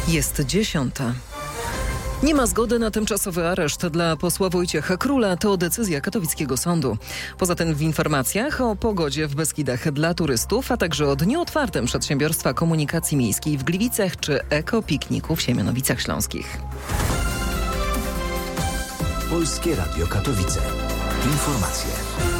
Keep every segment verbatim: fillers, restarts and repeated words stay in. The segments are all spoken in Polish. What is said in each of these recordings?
Jest dziesiąta. Nie ma zgody na tymczasowy areszt dla posła Wojciecha Króla. To decyzja katowickiego sądu. Poza tym w informacjach o pogodzie w Beskidach dla turystów, a także o dniu otwartym Przedsiębiorstwa Komunikacji Miejskiej w Gliwicach czy ekopikniku w Siemianowicach Śląskich. Polskie Radio Katowice. Informacje.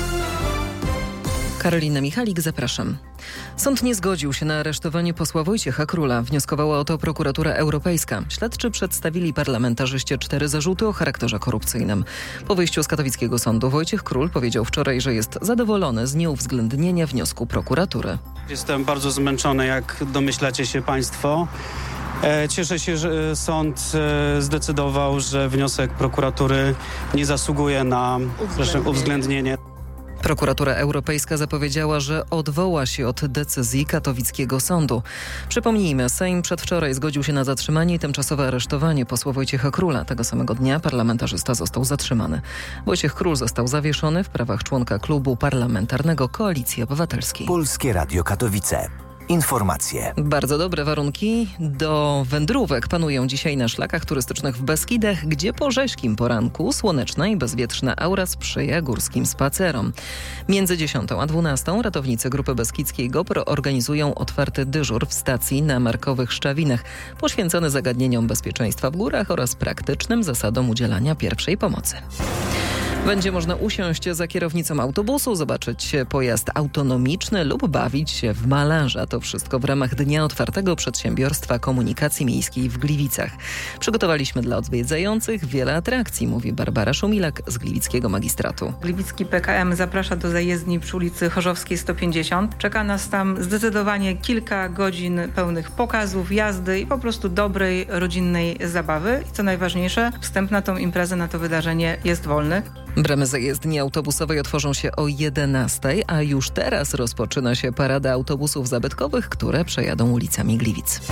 Karolina Michalik, zapraszam. Sąd nie zgodził się na aresztowanie posła Wojciecha Króla. Wnioskowała o to prokuratura europejska. Śledczy przedstawili parlamentarzyście cztery zarzuty o charakterze korupcyjnym. Po wyjściu z katowickiego sądu Wojciech Król powiedział wczoraj, że jest zadowolony z nieuwzględnienia wniosku prokuratury. Jestem bardzo zmęczony, jak domyślacie się państwo. Cieszę się, że sąd zdecydował, że wniosek prokuratury nie zasługuje na uwzględnienie. uwzględnienie. Prokuratura Europejska zapowiedziała, że odwoła się od decyzji katowickiego sądu. Przypomnijmy, Sejm przedwczoraj zgodził się na zatrzymanie i tymczasowe aresztowanie posła Wojciecha Króla. Tego samego dnia parlamentarzysta został zatrzymany. Wojciech Król został zawieszony w prawach członka klubu parlamentarnego Koalicji Obywatelskiej. Polskie Radio Katowice. Informacje. Bardzo dobre warunki do wędrówek panują dzisiaj na szlakach turystycznych w Beskidach, gdzie po rzeźkim poranku słoneczna i bezwietrzna aura sprzyja górskim spacerom. Między dziesiątą a dwunastą ratownicy Grupy Beskidzkiej GOPR organizują otwarty dyżur w stacji na Markowych Szczawinach, poświęcony zagadnieniom bezpieczeństwa w górach oraz praktycznym zasadom udzielania pierwszej pomocy. Będzie można usiąść za kierownicą autobusu, zobaczyć pojazd autonomiczny lub bawić się w malarza. To wszystko w ramach Dnia Otwartego Przedsiębiorstwa Komunikacji Miejskiej w Gliwicach. Przygotowaliśmy dla odwiedzających wiele atrakcji, mówi Barbara Szumilak z Gliwickiego Magistratu. Gliwicki P K M zaprasza do zajezdni przy ulicy Chorzowskiej sto pięćdziesiąt. Czeka nas tam zdecydowanie kilka godzin pełnych pokazów, jazdy i po prostu dobrej, rodzinnej zabawy. I co najważniejsze, wstęp na tą imprezę, na to wydarzenie jest wolny. Bramy zajezdni autobusowej otworzą się o jedenastej, a już teraz rozpoczyna się parada autobusów zabytkowych, które przejadą ulicami Gliwic.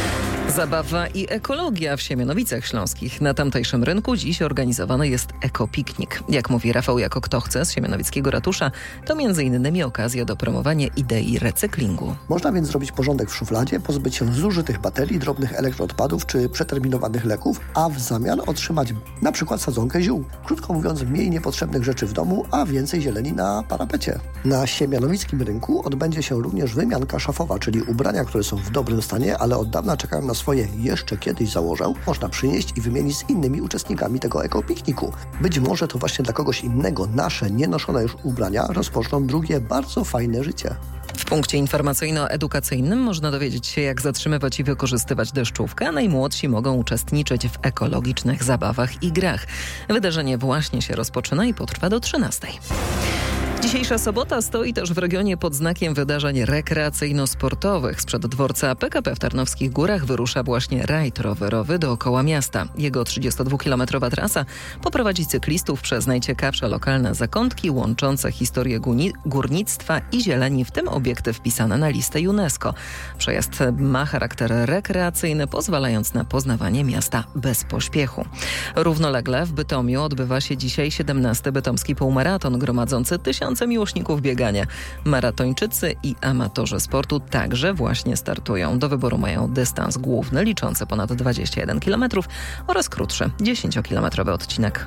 Zabawa i ekologia w Siemianowicach Śląskich. Na tamtejszym rynku dziś organizowany jest ekopiknik. Jak mówi Rafał Jako Kto Chce z Siemianowickiego Ratusza, to między innymi okazja do promowania idei recyklingu. Można więc zrobić porządek w szufladzie, pozbyć się zużytych baterii, drobnych elektroodpadów czy przeterminowanych leków, a w zamian otrzymać na przykład sadzonkę ziół. Krótko mówiąc, mniej niepotrzebnych rzeczy w domu, a więcej zieleni na parapecie. Na siemianowickim rynku odbędzie się również wymianka szafowa, czyli ubrania, które są w dobrym stanie, ale od dawna czekają na swoje jeszcze kiedyś założę, można przynieść i wymienić z innymi uczestnikami tego ekopikniku. Być może to właśnie dla kogoś innego nasze nienoszone już ubrania rozpoczną drugie bardzo fajne życie. W punkcie informacyjno-edukacyjnym można dowiedzieć się, jak zatrzymywać i wykorzystywać deszczówkę, a najmłodsi mogą uczestniczyć w ekologicznych zabawach i grach. Wydarzenie właśnie się rozpoczyna i potrwa do trzynastej. Dzisiejsza sobota stoi też w regionie pod znakiem wydarzeń rekreacyjno-sportowych. Sprzed dworca P K P w Tarnowskich Górach wyrusza właśnie rajd rowerowy dookoła miasta. Jego trzydziestodwukilometrowa trasa poprowadzi cyklistów przez najciekawsze lokalne zakątki łączące historię guni- górnictwa i zieleni, w tym obiekty wpisane na listę UNESCO. Przejazd ma charakter rekreacyjny, pozwalając na poznawanie miasta bez pośpiechu. Równolegle w Bytomiu odbywa się dzisiaj siedemnasty bytomski półmaraton gromadzący tysiące miłośników biegania. Maratończycy i amatorzy sportu także właśnie startują. Do wyboru mają dystans główny liczący ponad dwadzieścia jeden kilometrów oraz krótszy dziesięciokilometrowy odcinek.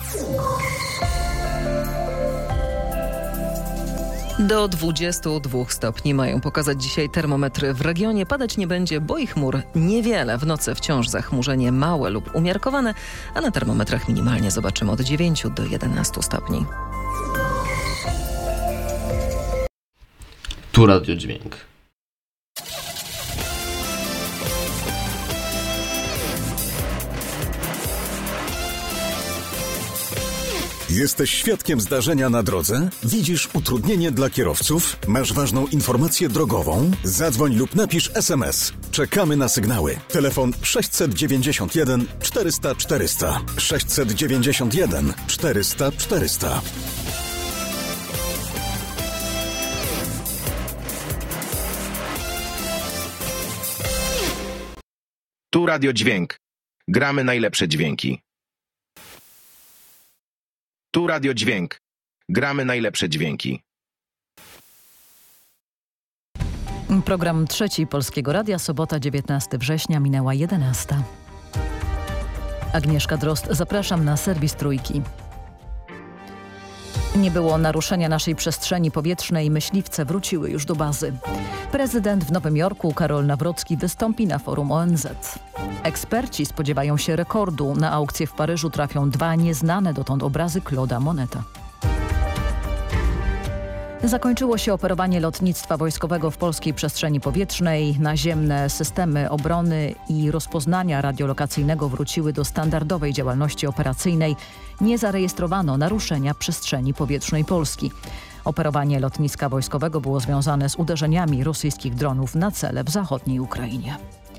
Do dwudziestu dwóch stopni mają pokazać dzisiaj termometry w regionie. Padać nie będzie, bo i chmur niewiele. W nocy wciąż zachmurzenie małe lub umiarkowane, a na termometrach minimalnie zobaczymy od dziewięciu do jedenastu stopni. Tu Radio Dźwięk. Jesteś świadkiem zdarzenia na drodze? Widzisz utrudnienie dla kierowców? Masz ważną informację drogową? Zadzwoń lub napisz es em es. Czekamy na sygnały. Telefon sześćset dziewięćdziesiąt jeden czterysta czterysta. sześćset dziewięćdziesiąt jeden czterysta czterysta. Tu Radio Dźwięk. Gramy najlepsze dźwięki. Tu Radio Dźwięk. Gramy najlepsze dźwięki. Program trzeci Polskiego Radia, sobota dziewiętnastego września, minęła jedenasta. Agnieszka Drozd, zapraszam na serwis Trójki. Nie było naruszenia naszej przestrzeni powietrznej, myśliwce wróciły już do bazy. Prezydent w Nowym Jorku Karol Nawrocki wystąpi na forum O N Z. Eksperci spodziewają się rekordu. Na aukcję w Paryżu trafią dwa nieznane dotąd obrazy Claude'a Moneta. Zakończyło się operowanie lotnictwa wojskowego w polskiej przestrzeni powietrznej. Naziemne systemy obrony i rozpoznania radiolokacyjnego wróciły do standardowej działalności operacyjnej. Nie zarejestrowano naruszenia przestrzeni powietrznej Polski. Operowanie lotniska wojskowego było związane z uderzeniami rosyjskich dronów na cele w zachodniej Ukrainie.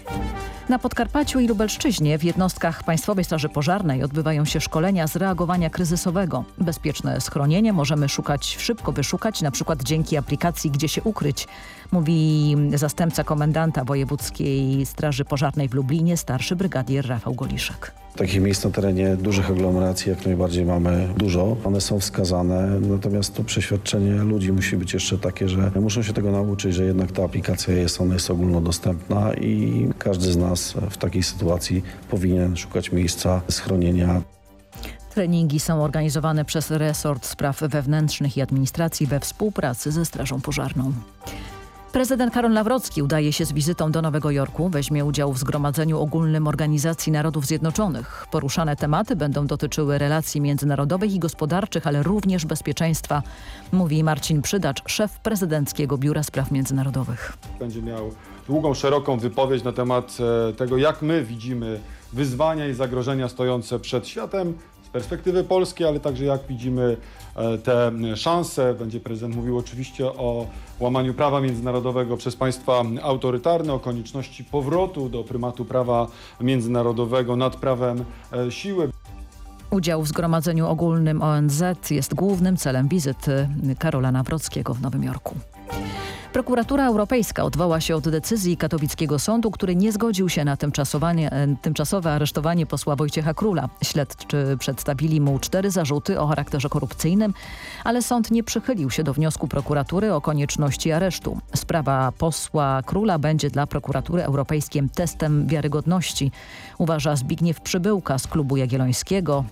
Na Podkarpaciu i Lubelszczyźnie w jednostkach Państwowej Straży Pożarnej odbywają się szkolenia z reagowania kryzysowego. Bezpieczne schronienie możemy szukać, szybko wyszukać, na przykład dzięki aplikacji Gdzie się ukryć, mówi zastępca komendanta Wojewódzkiej Straży Pożarnej w Lublinie, starszy brygadier Rafał Goliszek. Takich miejsc na terenie dużych aglomeracji jak najbardziej mamy dużo. One są wskazane, natomiast to przeświadczenie ludzi musi być jeszcze takie, że muszą się tego nauczyć, że jednak ta aplikacja jest, ona jest ogólnodostępna i każdy z nas w takiej sytuacji powinien szukać miejsca schronienia. Treningi są organizowane przez resort spraw wewnętrznych i administracji we współpracy ze Strażą Pożarną. Prezydent Karol Nawrocki udaje się z wizytą do Nowego Jorku. Weźmie udział w Zgromadzeniu Ogólnym Organizacji Narodów Zjednoczonych. Poruszane tematy będą dotyczyły relacji międzynarodowych i gospodarczych, ale również bezpieczeństwa, mówi Marcin Przydacz, szef prezydenckiego Biura Spraw Międzynarodowych. Będzie miał długą, szeroką wypowiedź na temat tego, jak my widzimy wyzwania i zagrożenia stojące przed światem z perspektywy polskiej, ale także jak widzimy te szanse. Będzie prezydent mówił oczywiście o łamaniu prawa międzynarodowego przez państwa autorytarne, o konieczności powrotu do prymatu prawa międzynarodowego nad prawem siły. Udział w Zgromadzeniu Ogólnym O N Z jest głównym celem wizyty Karola Nawrockiego w Nowym Jorku. Prokuratura Europejska odwoła się od decyzji katowickiego sądu, który nie zgodził się na tymczasowe aresztowanie posła Wojciecha Króla. Śledczy przedstawili mu cztery zarzuty o charakterze korupcyjnym, ale sąd nie przychylił się do wniosku prokuratury o konieczności aresztu. Sprawa posła Króla będzie dla prokuratury europejskiej testem wiarygodności, uważa Zbigniew Przybyłka z Klubu Jagiellońskiego.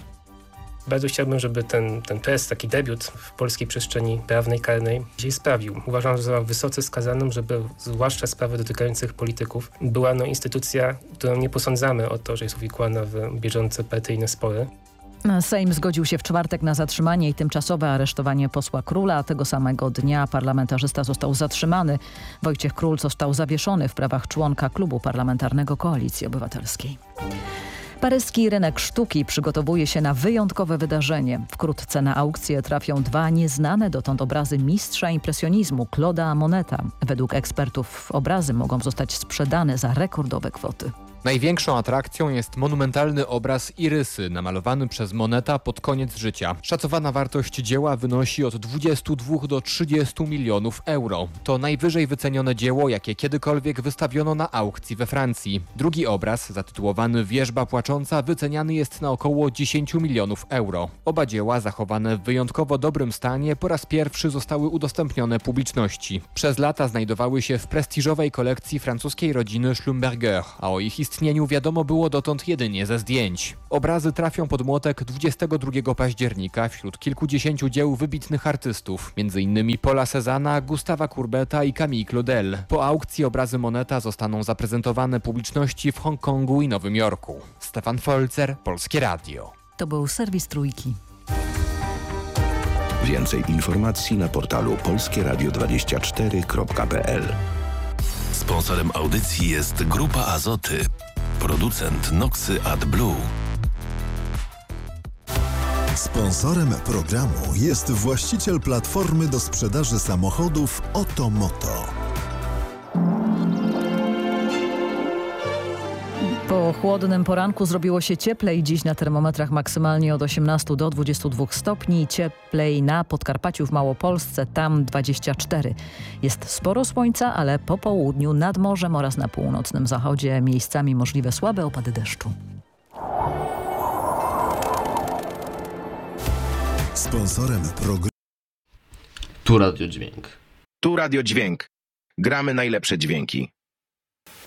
Bardzo chciałbym, żeby ten, ten test, taki debiut w polskiej przestrzeni prawnej, karnej się sprawił. Uważam, że za wysoce skazanym, żeby zwłaszcza sprawy dotykających polityków była no, instytucja, którą nie posądzamy o to, że jest uwikłana w bieżące partyjne spory. Sejm zgodził się w czwartek na zatrzymanie i tymczasowe aresztowanie posła Króla. Tego samego dnia parlamentarzysta został zatrzymany. Wojciech Król został zawieszony w prawach członka Klubu Parlamentarnego Koalicji Obywatelskiej. Paryski rynek sztuki przygotowuje się na wyjątkowe wydarzenie. Wkrótce na aukcję trafią dwa nieznane dotąd obrazy mistrza impresjonizmu Claude'a Moneta. Według ekspertów obrazy mogą zostać sprzedane za rekordowe kwoty. Największą atrakcją jest monumentalny obraz Irysy, namalowany przez Moneta pod koniec życia. Szacowana wartość dzieła wynosi od dwudziestu dwóch do trzydziestu milionów euro. To najwyżej wycenione dzieło, jakie kiedykolwiek wystawiono na aukcji we Francji. Drugi obraz, zatytułowany Wierzba płacząca, wyceniany jest na około dziesięciu milionów euro. Oba dzieła, zachowane w wyjątkowo dobrym stanie, po raz pierwszy zostały udostępnione publiczności. Przez lata znajdowały się w prestiżowej kolekcji francuskiej rodziny Schlumberger, a o ich istnieniu wiadomo było dotąd jedynie ze zdjęć. Obrazy trafią pod młotek dwudziestego drugiego października wśród kilkudziesięciu dzieł wybitnych artystów, między innymi Paula Cézanna, Gustawa Courbeta i Camille Claudel. Po aukcji obrazy Moneta zostaną zaprezentowane publiczności w Hongkongu i Nowym Jorku. Stefan Folzer, Polskie Radio. To był serwis Trójki. Więcej informacji na portalu polskie radio dwadzieścia cztery kropka p l. Sponsorem audycji jest Grupa Azoty, producent Noxy AdBlue. Sponsorem programu jest właściciel platformy do sprzedaży samochodów Otomoto. Po chłodnym poranku zrobiło się cieplej. Dziś na termometrach maksymalnie od osiemnastu do dwudziestu dwóch stopni. Cieplej na Podkarpaciu w Małopolsce, tam dwadzieścia cztery. Jest sporo słońca, ale po południu nad morzem oraz na północnym zachodzie miejscami możliwe słabe opady deszczu. Sponsorem programu Tu Radio Dźwięk. Tu Radio Dźwięk. Gramy najlepsze dźwięki.